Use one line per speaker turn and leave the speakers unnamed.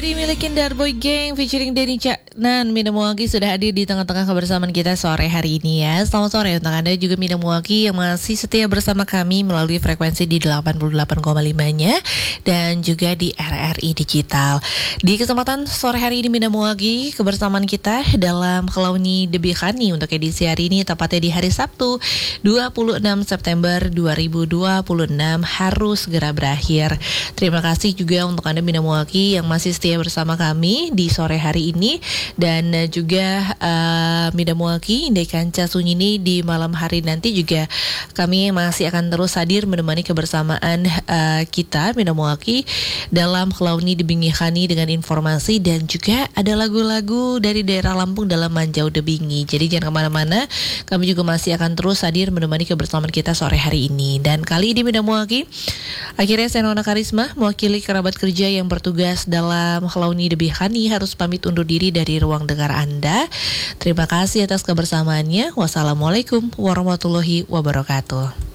Dimilikin Darboy Gang featuring Denny Caknan. Mina Muwaki sudah hadir di tengah-tengah kebersamaan kita sore hari ini ya. Selamat sore untuk Anda juga Mina Muwaki yang masih setia bersama kami melalui frekuensi di 88,5-nya dan juga di RRI Digital. Di kesempatan sore hari ini Mina Muwaki kebersamaan kita dalam Kelauni Debihani untuk edisi hari ini tepatnya di hari Sabtu 26 September 2026 harus segera berakhir. Terima kasih juga untuk Anda Mina Muwaki yang masih setia bersama kami di sore hari ini dan juga Mida Muwaki Indai Kanca Sunyini di malam hari nanti juga kami masih akan terus hadir menemani kebersamaan kita Mida Muwaki dalam Kelauni Debingihani dengan informasi dan juga ada lagu-lagu dari daerah Lampung dalam Manjau Debingi. Jadi jangan kemana-mana, kami juga masih akan terus hadir menemani kebersamaan kita sore hari ini. Dan kali ini Mida Muwaki akhirnya saya Nona Karisma mewakili kerabat kerja yang bertugas dalam Kelauni Debihani harus pamit undur diri dari ruang dengar Anda. Terima kasih atas kebersamaannya. Wassalamualaikum warahmatullahi wabarakatuh.